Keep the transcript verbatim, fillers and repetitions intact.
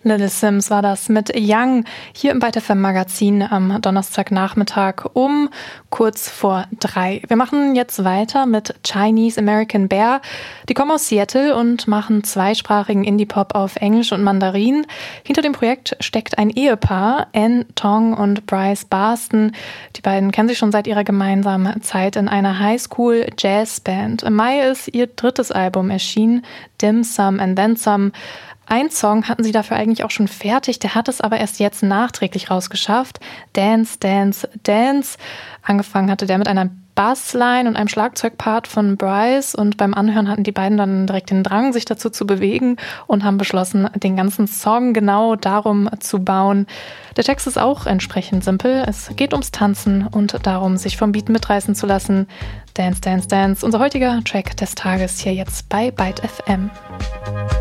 Little Sims war das mit Young hier im Byte F M Magazin am Donnerstagnachmittag um kurz vor drei. Wir machen jetzt weiter mit Chinese American Bear. Die kommen aus Seattle und machen zweisprachigen Indie-Pop auf Englisch und Mandarin. Hinter dem Projekt steckt ein Ehepaar, Ann Tong und Bryce Barston. Die beiden kennen sich schon seit ihrer gemeinsamen Zeit in einer Highschool-Jazzband. Im Mai ist ihr drittes Album erschienen, Dim Sum and Then Some. Ein Song hatten sie dafür eigentlich auch schon fertig, der hat es aber erst jetzt nachträglich rausgeschafft. Dance, Dance, Dance. Angefangen hatte der mit einer Bassline und einem Schlagzeugpart von Bryce und beim Anhören hatten die beiden dann direkt den Drang, sich dazu zu bewegen und haben beschlossen, den ganzen Song genau darum zu bauen. Der Text ist auch entsprechend simpel. Es geht ums Tanzen und darum, sich vom Beat mitreißen zu lassen. Dance, Dance, Dance. Unser heutiger Track des Tages hier jetzt bei Byte F M.